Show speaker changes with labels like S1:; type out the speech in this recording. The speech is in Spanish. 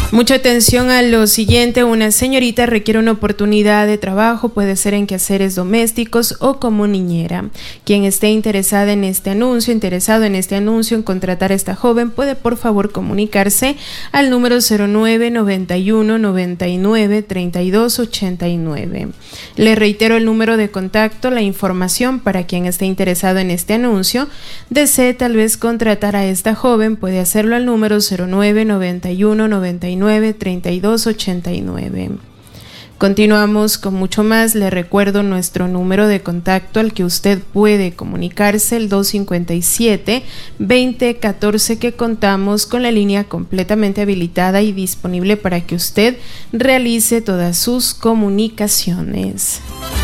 S1: Mucha atención a lo siguiente. Una señorita requiere una oportunidad de trabajo, puede ser en quehaceres domésticos o como niñera. Quien esté interesado en este anuncio, en contratar a esta joven, puede por favor comunicarse al número 09 91 99 32 89. Le reitero el número de contacto, la información para quien esté interesado en este anuncio. Desee tal vez contratar a esta joven, puede hacerlo al número 09 91 99 32 89. Continuamos con mucho más. Le recuerdo nuestro número de contacto al que usted puede comunicarse, el 257-2014, que contamos con la línea completamente habilitada y disponible para que usted realice todas sus comunicaciones.